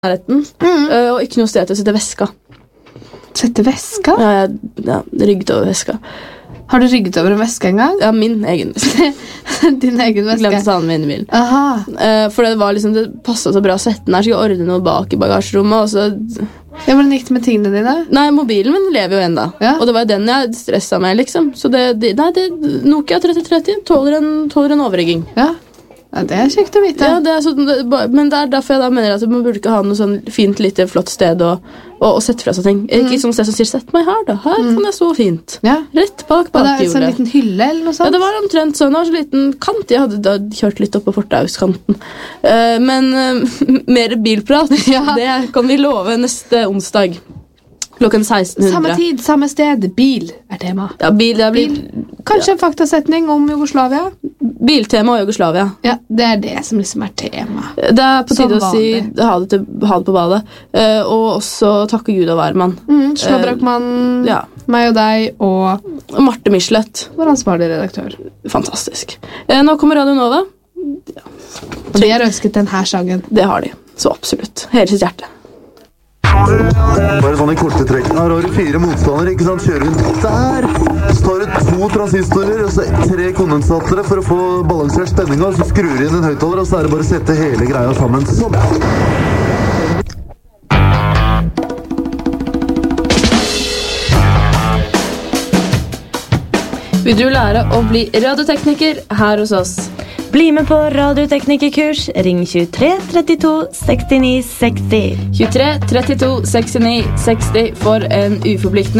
nærheten, og ikke noe sted til å sitte veska. Sette veska? Ja, jeg rygget over veska. Har du rygget over en veske en gang? Ja, min egen veske. Din egen veske? Glemte å ta den med inn i bilen. Aha. For det var liksom, det passet så bra å sette den her, så jeg ordne noe bak i bagasjerommet, og så... Ja, hvordan gikk det med tingene dine? Nei, mobilen min lever jo enda. Ja. Og det var den jeg stresset med, liksom. Så Nokia 3030 tåler en overrigging. Ja. Ja, det kjekt å vite. Ja, men det derfor jeg da mener at man burde ikke ha noe sånn fint, lite, flott sted å sette fra seg ting. Ikke sånn sted som sier, sett meg her da. Her kan jeg så fint. Ja. Rett bak Og det er hjulet. sånn liten hylle eller noe sånt? Ja, det var omtrent sånn. Det var så liten kant. Jeg hadde da kjørt litt opp på fortauskanten. Men mer bilprat, det kan vi love neste onsdag. Klokken 1600. Samme tid, samme sted. Bil er tema. Ja, bil. Kanskje en faktasetning om Jugoslavia? Biltema og Jugoslavia. Ja, det er det som liksom er tema. Det er på tide å si vanlig. ha det på badet. Og også takke Gud og hvermann. Slå Brakmann, ja. meg og deg og Marte Michelet. vår ansvarlige redaktør. Fantastisk. Nå kommer Radio Nova. Ja. Og de har ønsket denne sangen. Det har de. Så absolutt. Hele sitt hjerte. Bare sånn i korte trekk. Her har du 4 motstandere, ikke sant? Kjører rundt der. Så tar du 2 transistorer og så 3 kondensatere for å få balansert spenninga. Så skrur du inn en høyttaler, og så er det bare å sette hele greia sammen. Sånn. Vil du lære å bli radiotekniker her hos oss? Bli med på radioteknikerkurs. Ring 23 32 69 60. 23 32 69 60 for en uforpliktende